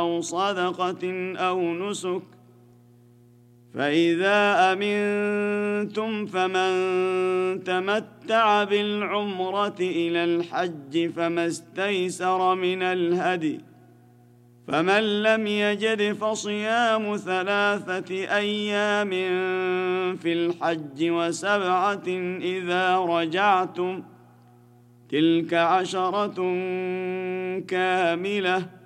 أو صدقة أو نسك، فإذا أمنتم فمن تمتع بالعمرة إلى الحج فما استيسر من الهدي، فمن لم يجد فصيام 3 أيام في الحج و7 إذا رجعتم، تلك 10 كاملة،